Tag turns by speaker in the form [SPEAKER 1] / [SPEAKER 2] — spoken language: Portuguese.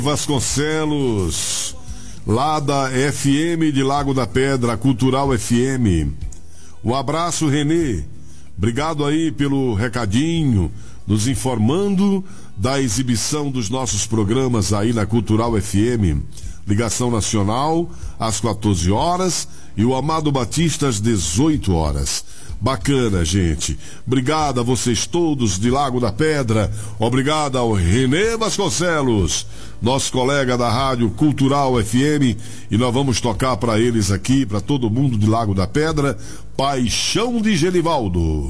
[SPEAKER 1] Vasconcelos, lá da FM de Lago da Pedra, Cultural FM. Um abraço, Renê. Obrigado aí pelo recadinho, nos informando da exibição dos nossos programas aí na Cultural FM. Ligação Nacional às 14 horas e o Amado Batista às 18 horas. Bacana, gente. Obrigado a vocês todos de Lago da Pedra. Obrigado ao Renê Vasconcelos, nosso colega da Rádio Cultural FM. E nós vamos tocar para eles aqui, para todo mundo de Lago da Pedra, Paixão de Genivaldo.